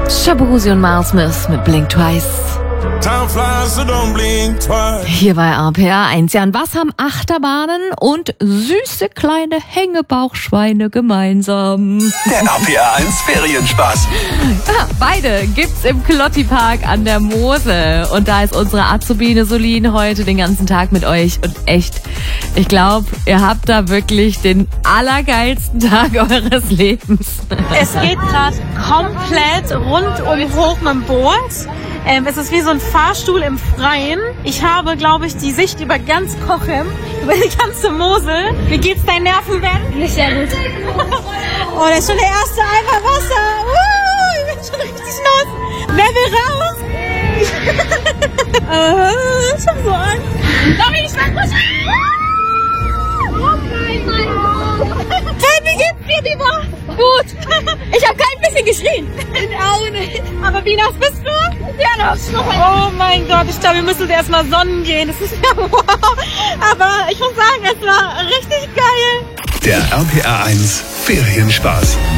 Shaboozey und Miles Smith mit Blink Twice. Hier bei RPA 1. Ja, und was haben Achterbahnen und süße kleine Hängebauchschweine gemeinsam? Der RPA 1 Ferienspaß. Ja, beide gibt's im Klotti-Park an der Mosel. Und da ist unsere Azubine Solin heute den ganzen Tag mit euch. Und echt, ich glaube, ihr habt da wirklich den allergeilsten Tag eures Lebens. Es geht gerade komplett rundum hoch mit dem Boot. Es ist wie so ein Fahrstuhl im Freien. Ich habe, glaube ich, die Sicht über ganz Cochem, über die ganze Mosel. Wie geht's deinen Nervenwert? Nicht sehr gut. Oh, da ist schon der erste Eimer Wasser. Ich bin schon richtig nass. Wer will raus? Ich hab so Angst. Sorry, ich war kurz. Oh nein, mein Gott. Hey, wie geht's dir, Diva? Gut. Ich habe kein bisschen geschrien. Ich auch nicht. Aber wie nass bist du? Ja, noch schnuppern. Oh mein Gott, ich glaube, wir müssen uns erstmal sonnen gehen. Das ist ja wow. Aber ich muss sagen, es war richtig geil. Der RPA 1 Ferienspaß.